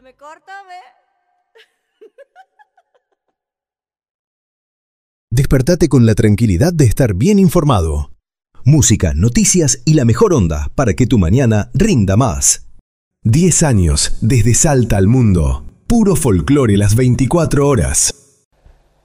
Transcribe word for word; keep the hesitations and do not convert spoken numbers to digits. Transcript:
me corta, ve. Despertate con la tranquilidad de estar bien informado. Música, noticias y la mejor onda para que tu mañana rinda más. diez años desde Salta al mundo. Puro folclore las veinticuatro horas.